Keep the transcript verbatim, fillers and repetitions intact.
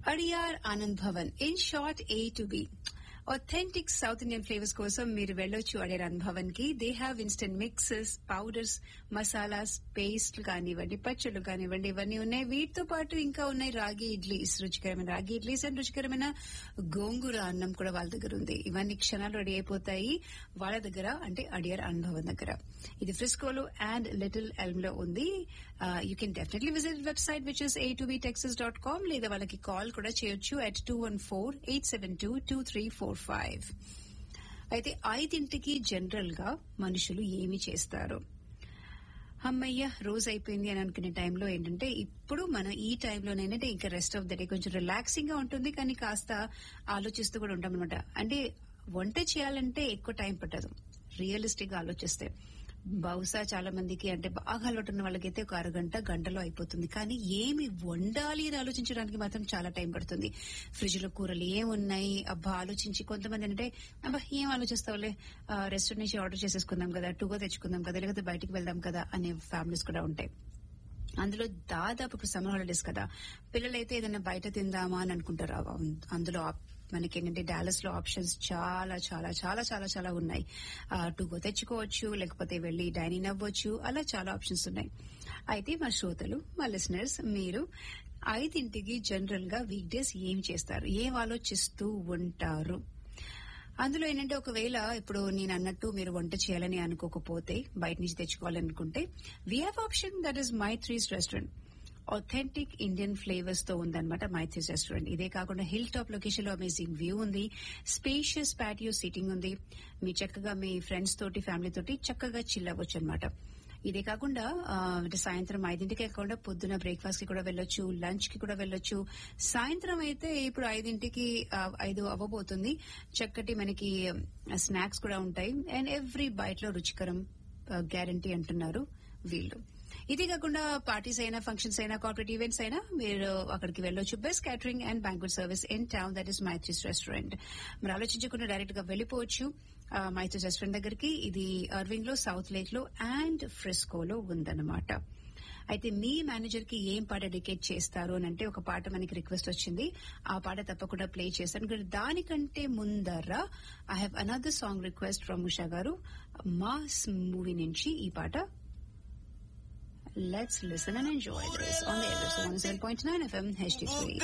Adyar Anand Bhavan, in short A to be. Authentic south Indian flavours కోసం మీరు వెళ్ళొచ్చు అడియార్ ఆనంద్ భవన్ కి. They have instant mixes, powders, masalas, పేస్ట్లు కానివ్వండి, పచ్చళ్ళు కానివ్వండి, ఇవన్నీ ఉన్నాయి. వీటితో పాటు ఇంకా ఉన్నాయి రాగి ఇడ్లీస్, రుచికరమైన రాగి ఇడ్లీస్ అండ్ రుచికరమైన గోంగూర అన్నం కూడా వాళ్ళ దగ్గర ఉంది. ఇవన్నీ క్షణాలు రెడీ అయిపోతాయి వాళ్ళ దగ్గర, అంటే అడియార్ ఆనంద్ భవన్ దగ్గర. ఇది ఫ్రిస్కోలో అండ్ లిటిల్ ఎల్మ్ లో ఉంది. You can definitely visit website which is A to be Texas dot com, లేదా వాళ్ళకి కాల్ కూడా చేయొచ్చు at two one four eight seven two two three four five. అయితే ఐదింటికి జనరల్ గా మనుషులు ఏమి చేస్తారు? అమ్మయ్య రోజు అయిపోయింది అని అనుకునే టైంలో ఏంటంటే, ఇప్పుడు మనం ఈ టైంలో ఏంటంటే ఇంకా రెస్ట్ ఆఫ్ ద డే కొంచెం రిలాక్సింగ్ గా ఉంటుంది, కానీ కాస్త ఆలోచిస్తూ కూడా ఉంటాం అనమాట. అంటే వంట చేయాలంటే ఎక్కువ టైం పట్టదు రియలిస్టిక్ గా ఆలోచిస్తే. బహుశా చాలా మందికి అంటే బాగా అలవాటు ఉన్న వాళ్ళకైతే ఒక అరగంట గంటలో అయిపోతుంది. కానీ ఏమి వండాలి అని ఆలోచించడానికి మాత్రం చాలా టైం పడుతుంది. ఫ్రిడ్జ్ లో కూరలు ఏమున్నాయి అబ్బా ఆలోచించి, కొంతమంది అంటే అబ్బా ఏం ఆలోచిస్తావులే, రెస్టారెంట్ నుంచి ఆర్డర్ చేసేసుకుందాం కదా, టూగా తెచ్చుకుందాం కదా, లేకపోతే బయటికి వెళ్దాం కదా అనే ఫ్యామిలీస్ కూడా ఉంటాయి. అందులో దాదాపు ఇప్పుడు సమ్మర్ హాలిడేస్ కదా, పిల్లలైతే ఏదైనా బయట తిందామా అని అనుకుంటారు. అందులో మనకి ఏంటంటే డాలస్ లో ఆప్షన్స్ చాలా చాలా చాలా చాలా చాలా ఉన్నాయి. టూగో తెచ్చుకోవచ్చు, లేకపోతే వెళ్లి డైనింగ్ అవ్వచ్చు, అలా చాలా ఆప్షన్స్ ఉన్నాయి. అయితే మా శ్రోతలు, మా లిసనర్స్, మీరు ఐదింటికి జనరల్ గా వీక్ డేస్ ఏం చేస్తారు, ఏం ఆలోచిస్తూ ఉంటారు? అందులో ఏంటంటే, ఒకవేళ ఇప్పుడు నేను అన్నట్టు మీరు వంట చేయాలని అనుకోకపోతే, బయట నుంచి తెచ్చుకోవాలనుకుంటే, we have option, that is Maitri's restaurant. Authentic Indian flavours తో ఉందన్నమాట మైత్రీస్ రెస్టారెంట్. ఇదే కాకుండా హిల్ టాప్ లొకేషన్ లో అమేజింగ్ వ్యూ ఉంది, స్పేషియస్ పాటియో సీటింగ్ ఉంది. మీ చక్కగా మీ ఫ్రెండ్స్ తోటి, ఫ్యామిలీ తోటి చక్కగా చిల్ అవ్వచ్చు అనమాట. ఇదే కాకుండా అంటే సాయంత్రం ఐదింటికే కాకుండా పొద్దున బ్రేక్ఫాస్ట్ కి కూడా వెళ్ళొచ్చు, లంచ్ కి కూడా వెళ్ళొచ్చు. సాయంత్రం అయితే ఇప్పుడు ఐదింటికి ఐదు అవ్వబోతుంది, చక్కటి మనకి స్నాక్స్ కూడా ఉంటాయి. అండ్ ఎవ్రీ బైట్ లో రుచికరం గ్యారంటీ అంటున్నారు వీళ్ళు. ఇదే కాకుండా పార్టీస్ అయినా, ఫంక్షన్స్ అయినా, కార్పొరేట్ ఈవెంట్స్ అయినా మీరు అక్కడికి వెళ్ళొచ్చు. Best catering and banquet service in town, that is Maitri's restaurant. మీరు ఆలోచించకుండా డైరెక్ట్ గా వెళ్ళిపోవచ్చు మైత్రీస్ రెస్టారెంట్ దగ్గరికి. ఇది అర్వింగ్ లో, సౌత్ లేక్ లో అండ్ ఫ్రిస్కోలో ఉందన్నమాట. అయితే మీ మేనేజర్ కి ఏం పాట డెడికేట్ చేస్తారు అని అంటే, ఒక పాట మనకి రిక్వెస్ట్ వచ్చింది, ఆ పాట తప్పకుండా ప్లే చేస్తాను. దానికంటే ముందర I have another song request from Usha గారు, మాస్ మూవీ నుంచి ఈ పాట. Let's listen and enjoy this on the air one oh seven point nine F M H D three.